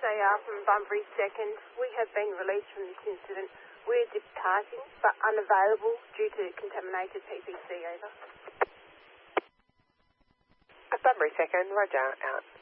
SAR from Bunbury 2nd. We have been released from this incident. We're departing, but unavailable due to contaminated PPC, over. Bunbury 2nd, roger, out.